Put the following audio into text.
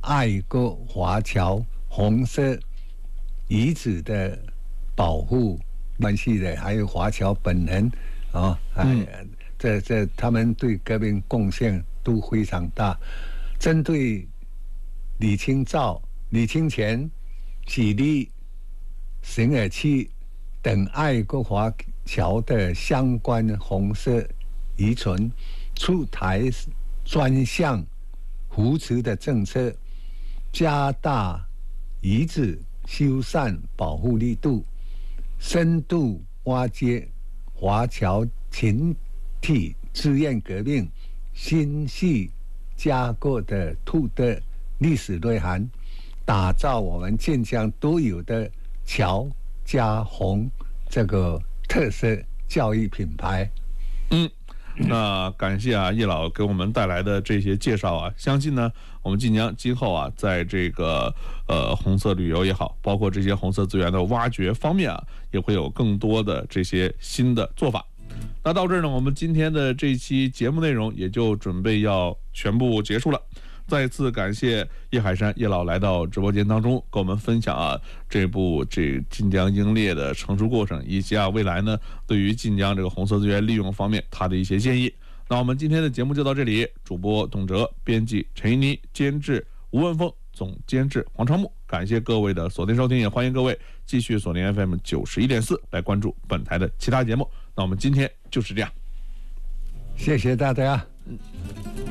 爱国华侨红色遗址的保护关系的，还有华侨本人这他们对革命贡献都非常大。针对李清照、李清泉、许立、沈尔契等爱国华侨的相关红色遗存，出台专项扶持的政策，加大遗址修缮保护力度，深度挖掘华侨群体志愿革命心系家国的土的历史内涵，打造我们建江独有的侨家红这个特色教育品牌。 那感谢叶老给我们带来的这些介绍相信呢，我们晋江今后在这个红色旅游也好，包括这些红色资源的挖掘方面也会有更多的这些新的做法。那到这儿呢，我们今天的这期节目内容也就准备要全部结束了。再次感谢叶海山叶老来到直播间当中，跟我们分享这晋江英烈的成熟过程，以及未来呢对于晋江这个红色资源利用方面他的一些建议。那我们今天的节目就到这里，主播董哲，编辑陈一妮，监制吴文峰，总监制黄昌木。感谢各位的锁定收听，也欢迎各位继续锁定 FM 91.4来关注本台的其他节目。那我们今天就是这样， 谢谢大家。